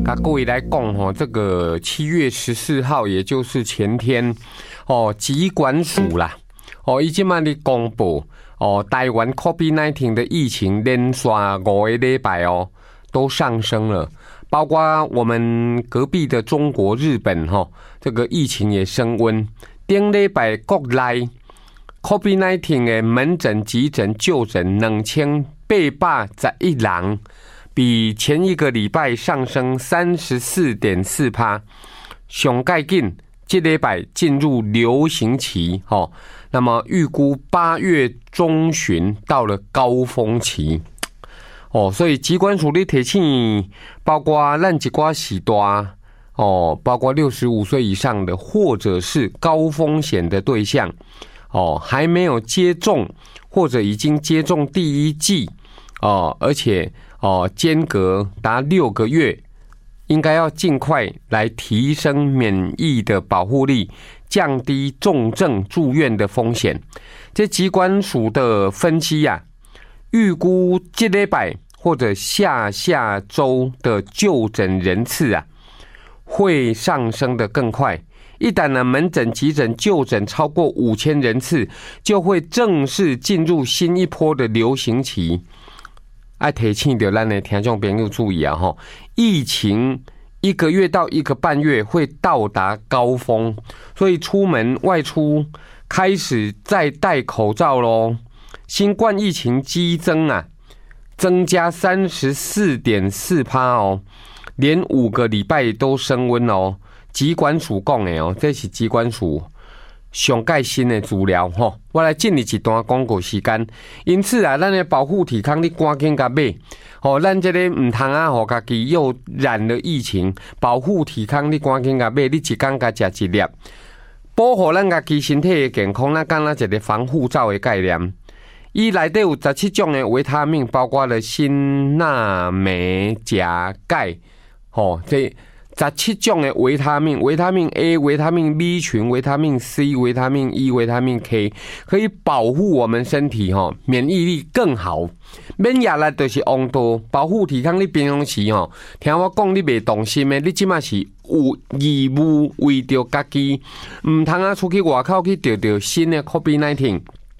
跟各位来讲这个7月14号，也就是前天疾管署啦，已经嘛咧公布台湾 COVID-19 的疫情连续5个礼拜都上升了，包括我们隔壁的中国、日本这个疫情也升温。顶礼拜国内 COVID-19 的门诊、急诊、就诊2811人。比前一个礼拜上升 34.4%， 上盖紧，这礼拜进入流行期那么预估8月中旬到了高峰期所以疾管署的提醒，包括咱一寡时段包括65岁以上的或者是高风险的对象还没有接种或者已经接种第1剂而且间隔达6个月，应该要尽快来提升免疫的保护力，降低重症住院的风险。这疾管署的分析预估这礼拜或者下周的就诊人次会上升得更快。一旦呢门诊、急诊、就诊超过5000人次，就会正式进入新一波的流行期。提醒到咱的听众朋友注意疫情1个月到1个半月会到达高峰，所以出门外出开始再戴口罩咯。新冠疫情激增增加 34.4%连5个礼拜都升温疾管署讲的这是疾管署上盖新的资料我来进入一段广告时间。因此咱的保护体康你赶紧甲买咱这个唔通家己又染了疫情，保护体康你赶紧甲买，你一天甲食1粒，保护咱家己身体的健康，咱敢若一个防护罩的概念。伊内底有17种的维他命，包括了锌、钠、镁、钾、钙这17种的维他命，维他命 A、维他命 B 群、维他命 C、维他命 E、维他命 K， 可以保护我们身体免疫力更好。免疫力就是王道，保护体康你平常时听我讲你袂动心的，你即马是有义务为着家己，唔通出去外口去得新的 COVID-19，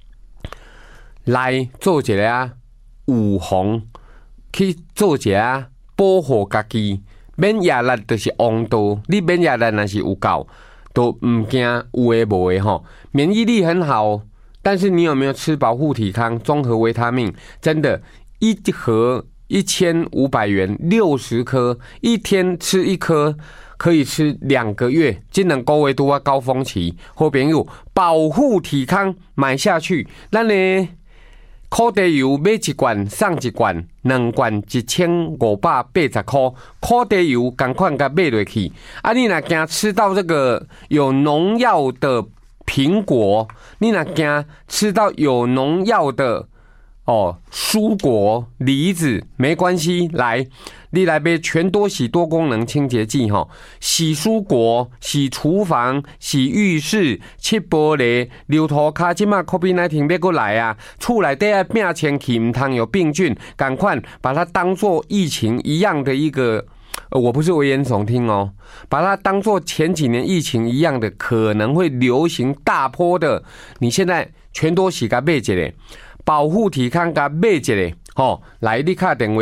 来做一个预防，去做一个保护家己。免疫力就是王道，你免疫力若是有够，都唔惊有诶无诶免疫力很好，但是你有没有吃保护体康综合维他命？真的，一盒1500元，60颗，一天吃1颗，可以吃2个月。这2个月拄啊高峰期，好朋友，保护体康买下去，咱呢？苦地油买1罐送1罐，2罐1580块。苦地油赶快给买下去。你若惊吃到这个有农药的苹果，你若惊吃到有农药的蔬果、梨子，没关系，来。你来买全多喜多功能清洁剂洗蔬果、洗厨房、洗浴室、漆玻璃、流涂骹，即马 COVID-19 要过来厝内底变清气，唔通有病菌，赶快把它当作疫情一样的一个，我不是危言耸听把它当作前几年疫情一样的，可能会流行大波的。你现在全多喜甲买一个，保护体康甲买一个来你打电话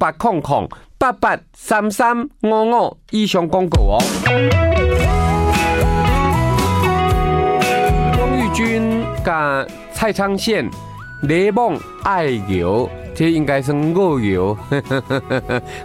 0800883355以上广告钟玉君甲蔡昌宪雷梦爱游，这应该是我游